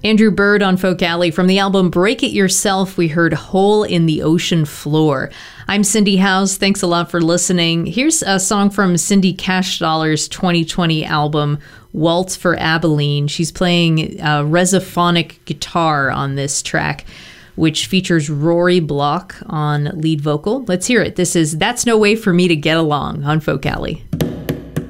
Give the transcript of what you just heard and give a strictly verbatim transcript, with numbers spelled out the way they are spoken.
Andrew Bird on Folk Alley. From the album Break It Yourself, we heard Hole in the Ocean Floor. I'm Cindy Howes. Thanks a lot for listening. Here's a song from Cindy Cashdollar's twenty twenty album, Waltz for Abilene. She's playing uh, resophonic guitar on this track, which features Rory Block on lead vocal. Let's hear it. This is That's No Way for Me to Get Along on Folk Alley.